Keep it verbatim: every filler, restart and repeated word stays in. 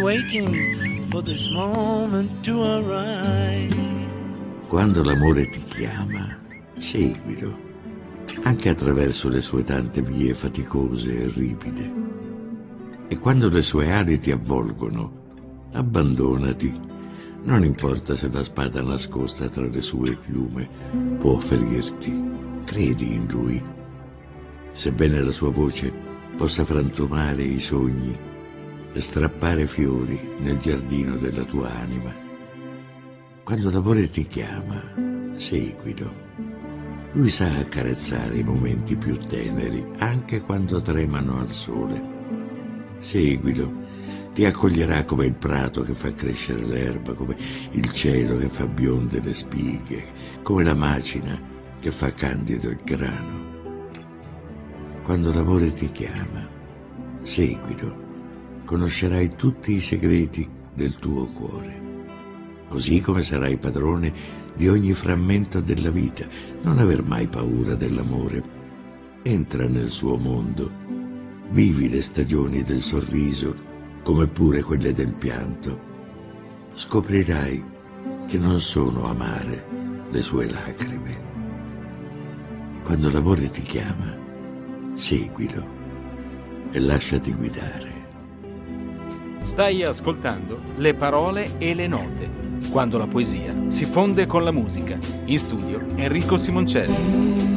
waiting for this moment to arrive. Quando l'amore ti chiama, seguilo, anche attraverso le sue tante vie faticose e ripide. E quando le sue ali ti avvolgono, abbandonati. Non importa se la spada nascosta tra le sue piume può ferirti, credi in lui. Sebbene la sua voce possa frantumare i sogni e strappare fiori nel giardino della tua anima. Quando l'amore ti chiama, seguilo. Lui sa accarezzare i momenti più teneri, anche quando tremano al sole. Seguilo, ti accoglierà come il prato che fa crescere l'erba, come il cielo che fa bionde le spighe, come la macina che fa candido il grano. Quando l'amore ti chiama, seguilo, conoscerai tutti i segreti del tuo cuore. Così come sarai padrone di ogni frammento della vita, non aver mai paura dell'amore. Entra nel suo mondo, vivi le stagioni del sorriso, come pure quelle del pianto. Scoprirai che non sono amare le sue lacrime. Quando l'amore ti chiama, seguilo e lasciati guidare. Stai ascoltando Le parole e le note, quando la poesia si fonde con la musica. In studio Enrico Simoncelli.